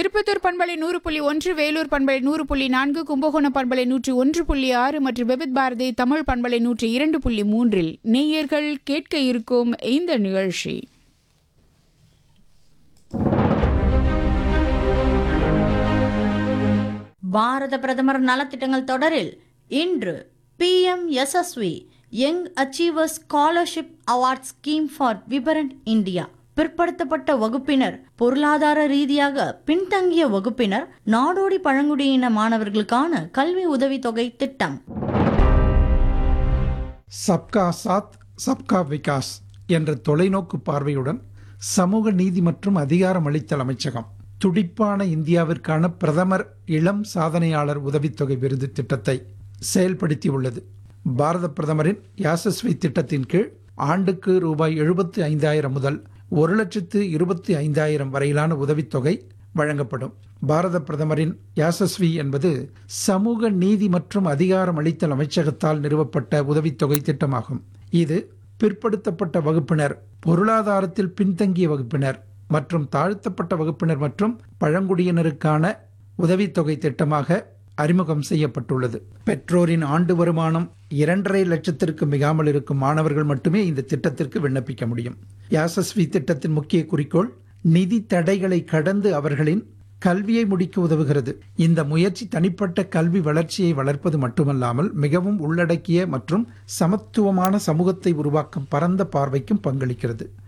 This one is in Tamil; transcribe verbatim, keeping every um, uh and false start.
திருப்பத்தூர் பண்பலை நூறு புள்ளி ஒன்று, வேலூர் பண்பலை நூறு புள்ளி நான்கு, கும்பகோணம் பண்பலை நூற்றி ஒன்று புள்ளி ஆறு மற்றும் விவித் பாரதி தமிழ் பண்பலை நூற்றி இரண்டு புள்ளி மூன்றில் நேயர்கள் கேட்க இருக்கும் இந்த நிகழ்ச்சி பாரத பிரதமர் நலத்திட்டங்கள் தொடரில் இன்று B M S S we young achievers scholarship award scheme for விபரண்ட் India. பிற்படுத்தப்பட்ட வகுப்பினர், பொருளாதார ரீதியாக பின்தங்கிய வகுப்பினர், நாடோடி பழங்குடியின மாணவர்களுக்கான கல்வி உதவித்தொகை திட்டம். சப்கா சாத் சப்கா விகாஸ் என்ற தொலைநோக்கு பார்வையுடன் சமூக நீதி மற்றும் அதிகாரமளித்தல் அமைச்சகம் துடிப்பான இந்தியாவிற்கான பிரதமர் இளம் சாதனையாளர் உதவித்தொகை விருது திட்டத்தை செயல்படுத்தியுள்ளது. பாரத பிரதமரின் யாசஸ்வி திட்டத்தின் கீழ் ஆண்டுக்கு ரூபாய் எழுபத்தி ஐந்தாயிரம் முதல் ஒரு லட்சத்து இருபத்தி ஐந்தாயிரம் வரையிலான உதவித்தொகை வழங்கப்படும். பாரத பிரதமரின் யாசஸ்வி என்பது சமூக நீதி மற்றும் அதிகாரமளித்தல் அமைச்சகத்தால் நிறுவப்பட்ட உதவித்தொகை திட்டமாகும். இது பிற்படுத்தப்பட்ட வகுப்பினர், பொருளாதாரத்தில் பின்தங்கிய வகுப்பினர் மற்றும் தாழ்த்தப்பட்ட வகுப்பினர் மற்றும் பழங்குடியினருக்கான உதவித்தொகை திட்டமாக அறிமுகம் செய்யப்பட்டுள்ளது. பெற்றோரின் ஆண்டு வருமானம் இரண்டரை லட்சத்திற்கு மிகாமல் இருக்கும் மாணவர்கள் மட்டுமே இந்த திட்டத்திற்கு விண்ணப்பிக்க முடியும். யாசஸ்வி திட்டத்தின் முக்கிய குறிக்கோள் நிதி தடைகளை கடந்து அவர்களின் கல்வியை முடிக்க உதவுகிறது. இந்த முயற்சி தனிப்பட்ட கல்வி வளர்ச்சியை வளர்ப்பது மட்டுமல்லாமல் மிகவும் உள்ளடக்கிய மற்றும் சமத்துவமான சமூகத்தை உருவாக்கும் பரந்த பார்வைக்கும் பங்களிக்கிறது.